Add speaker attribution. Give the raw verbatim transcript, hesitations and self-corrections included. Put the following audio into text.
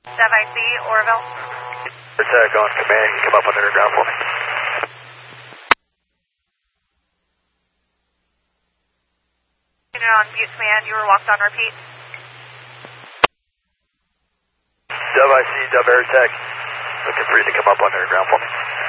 Speaker 1: Dev I C, Oroville.
Speaker 2: Attack on command, you come up on underground for me.
Speaker 1: Unit on Butte Command, you were walked on repeat.
Speaker 2: Dev I C, Dev Air Tech. Looking for you to come up on underground for me.